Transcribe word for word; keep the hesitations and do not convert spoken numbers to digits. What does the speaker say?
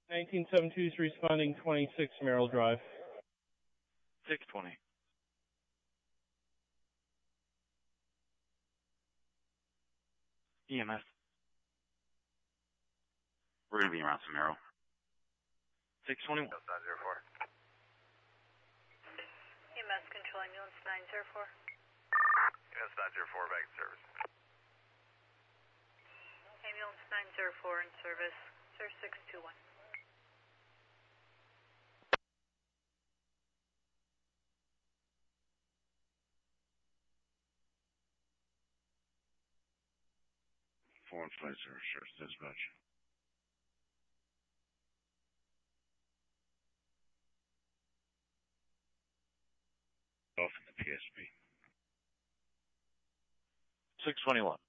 nineteen seventy-two is responding twenty-six Merrill Drive. six twenty. E M S. We're going to be around some Merrill. six twenty-one. nine zero four. E M S control ambulance nine zero four. E M S nine zero four back in service. Ambulance nine zero four in service. Sir six two one. Four and flight service, sure, dispatch. Off in the P S P. six twenty-one.